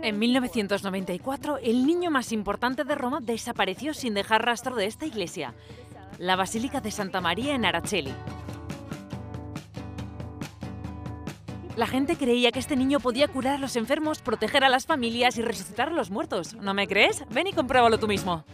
En 1994, el niño más importante de Roma desapareció sin dejar rastro de esta iglesia, la Basílica de Santa María en Araceli. La gente creía que este niño podía curar a los enfermos, proteger a las familias y resucitar a los muertos. ¿No me crees? Ven y compruébalo tú mismo.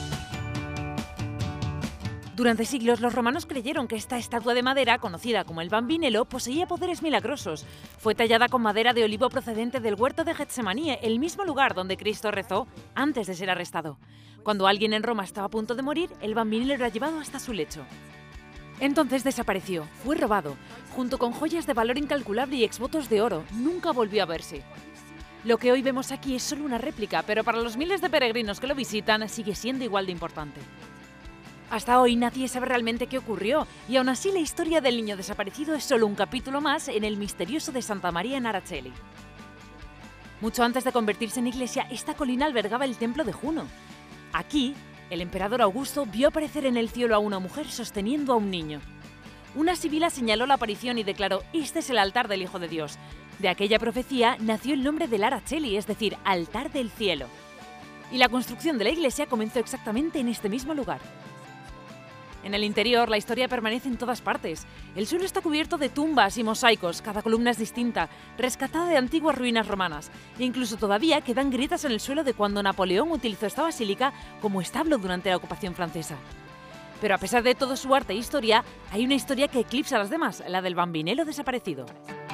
Durante siglos, los romanos creyeron que esta estatua de madera, conocida como el Bambinello, poseía poderes milagrosos. Fue tallada con madera de olivo procedente del huerto de Getsemaní, el mismo lugar donde Cristo rezó antes de ser arrestado. Cuando alguien en Roma estaba a punto de morir, el Bambinello era llevado hasta su lecho. Entonces desapareció, fue robado, junto con joyas de valor incalculable y exvotos de oro. Nunca volvió a verse. Lo que hoy vemos aquí es solo una réplica, pero para los miles de peregrinos que lo visitan sigue siendo igual de importante. Hasta hoy nadie sabe realmente qué ocurrió, y aún así la historia del niño desaparecido es solo un capítulo más en el misterioso de Santa María en Araceli. Mucho antes de convertirse en iglesia, esta colina albergaba el templo de Juno. Aquí, el emperador Augusto vio aparecer en el cielo a una mujer sosteniendo a un niño. Una sibila señaló la aparición y declaró: «Este es el altar del Hijo de Dios». De aquella profecía nació el nombre del Araceli, es decir, altar del cielo. Y la construcción de la iglesia comenzó exactamente en este mismo lugar. En el interior, la historia permanece en todas partes. El suelo está cubierto de tumbas y mosaicos, cada columna es distinta, rescatada de antiguas ruinas romanas. E incluso todavía quedan grietas en el suelo de cuando Napoleón utilizó esta basílica como establo durante la ocupación francesa. Pero a pesar de todo su arte e historia, hay una historia que eclipsa a las demás, la del Bambinello desaparecido.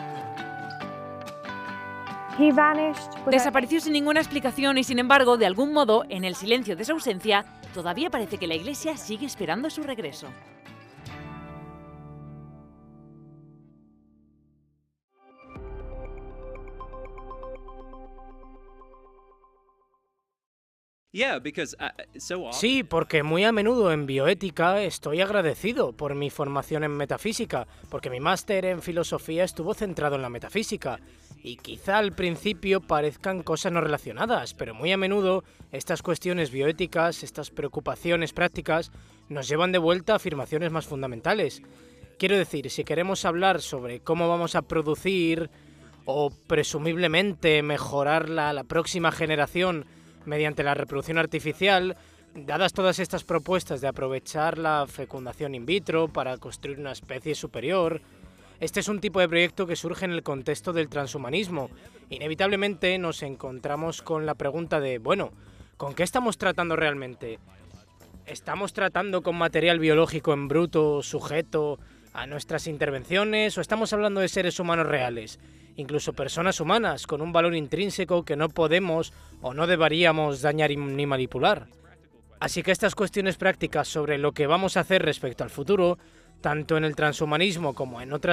Desapareció sin ninguna explicación y, sin embargo, de algún modo, en el silencio de su ausencia, todavía parece que la iglesia sigue esperando su regreso. Sí, porque muy a menudo en bioética estoy agradecido por mi formación en metafísica, porque mi máster en filosofía estuvo centrado en la metafísica. Y quizá al principio parezcan cosas no relacionadas, pero muy a menudo estas cuestiones bioéticas, estas preocupaciones prácticas, nos llevan de vuelta a afirmaciones más fundamentales. Quiero decir, si queremos hablar sobre cómo vamos a producir o presumiblemente mejorar la próxima generación mediante la reproducción artificial, dadas todas estas propuestas de aprovechar la fecundación in vitro para construir una especie superior, este es un tipo de proyecto que surge en el contexto del transhumanismo. Inevitablemente nos encontramos con la pregunta de, bueno, ¿con qué estamos tratando realmente? ¿Estamos tratando con material biológico en bruto, sujeto a nuestras intervenciones, o estamos hablando de seres humanos reales? Incluso personas humanas con un valor intrínseco que no podemos o no deberíamos dañar ni manipular. Así que estas cuestiones prácticas sobre lo que vamos a hacer respecto al futuro, tanto en el transhumanismo como en otras